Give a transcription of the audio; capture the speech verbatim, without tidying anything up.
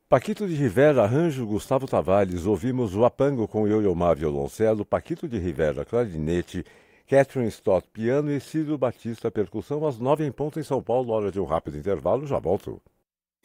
Paquito de Rivera, arranjo Gustavo Tavares, ouvimos o Apango com Yo-Yo Ma violoncelo, Paquito de Rivera clarinete, Catherine Stott piano e Ciro Batista percussão às nove em ponto em São Paulo, hora de um rápido intervalo, já volto.